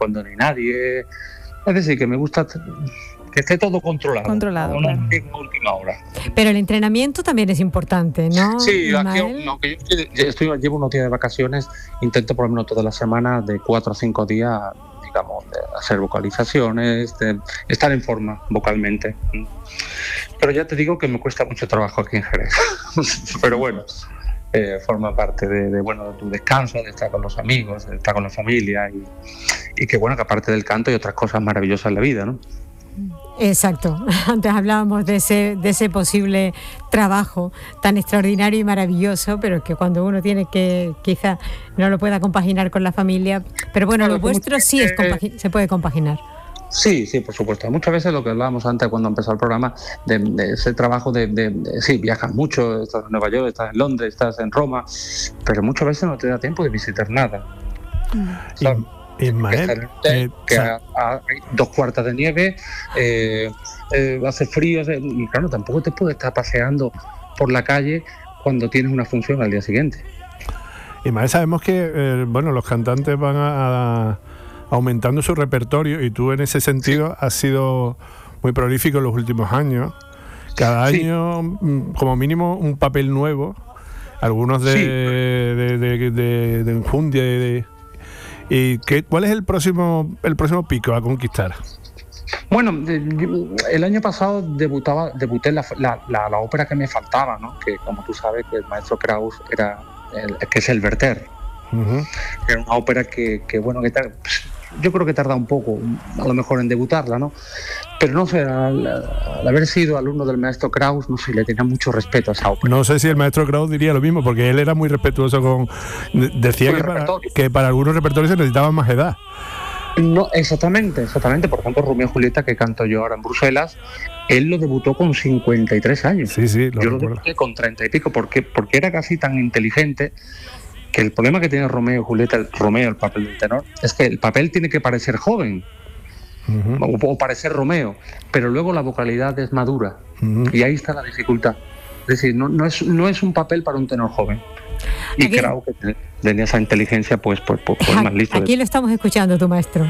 cuando no hay nadie. Es decir, que me gusta que esté todo controlado. Controlado, Una claro. última hora. Pero el entrenamiento también es importante, ¿no? Sí, aquí, Ismael? aunque llevo unos días de vacaciones, intento por lo menos toda la semana, de 4 a 5 días, digamos, de hacer vocalizaciones, de estar en forma vocalmente. Pero ya te digo que me cuesta mucho trabajo aquí en Jerez. Pero bueno, forma parte de tu descanso, de estar con los amigos, de estar con la familia y que bueno, que aparte del canto hay otras cosas maravillosas en la vida, ¿no? Exacto. Antes hablábamos de ese posible trabajo tan extraordinario y maravilloso, pero que cuando uno tiene que quizá no lo pueda compaginar con la familia. Pero bueno, Claro, lo vuestro sí se puede compaginar. Sí, por supuesto. Muchas veces lo que hablábamos antes cuando empezó el programa, de ese trabajo sí, viajas mucho, estás en Nueva York, estás en Londres, estás en Roma, pero muchas veces no te da tiempo de visitar nada. Ismael, hay 2 cuartas de nieve, hace frío, y claro, tampoco te puedes estar paseando por la calle cuando tienes una función al día siguiente. Ismael, sabemos que los cantantes van aumentando su repertorio y tú en ese sentido has sido muy prolífico en los últimos años. Cada año, como mínimo, un papel nuevo, algunos de enjundia. ¿Y cuál es el próximo pico a conquistar? Bueno, el año pasado debuté la ópera que me faltaba, ¿no? Que como tú sabes que el maestro Kraus que es el Werther. Uh-huh. Era una ópera que yo creo que tarda un poco, a lo mejor en debutarla, ¿no? Pero no sé, al haber sido alumno del maestro Kraus, no sé, le tenía mucho respeto a esa ópera. No sé si el maestro Kraus diría lo mismo, porque él era muy respetuoso decía que para algunos repertorios se necesitaba más edad. No, exactamente. Por ejemplo, Romeo y Julieta, que canto yo ahora en Bruselas, él lo debutó con 53 años. Sí, yo lo debuté con 30 y pico, porque era casi tan inteligente que el problema que tiene Romeo y Julieta, el papel del tenor, es que el papel tiene que parecer joven, uh-huh, o parecer Romeo, pero luego la vocalidad es madura, uh-huh, y ahí está la dificultad. Es decir, no es un papel para un tenor joven. Y creo que tenía esa inteligencia, pues más listo. Aquí lo estamos escuchando, tu maestro.